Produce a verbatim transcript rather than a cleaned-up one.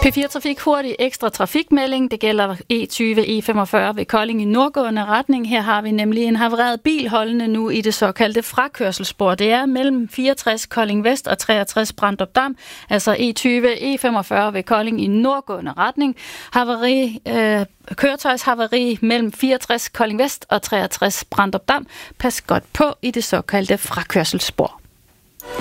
P fire Trafik hurtig ekstra trafikmelding. Det gælder E tyve E femogfyrre ved Kolding i nordgående retning. Her har vi nemlig en havareret bil holdende nu i det såkaldte frakørselsspor. Det er mellem fireogtres Kolding Vest og treogtres Brandrup Dam, altså E tyve E femogfyrre ved Kolding i nordgående retning. Havari, øh, køretøjshavari mellem fireogtres Kolding Vest og treogtres Brandrup Dam. Pas godt på i det såkaldte frakørselsspor.